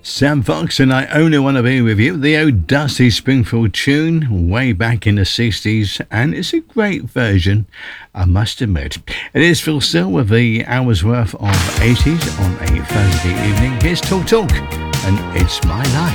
Sam Fox and I Only Want to Be With You, the old Dusty Springfield tune way back in the 60s, and it's a great version, I must admit. It is Phil Still with the hour's worth of 80s on a Thursday evening. Here's Talk Talk, and It's My Life.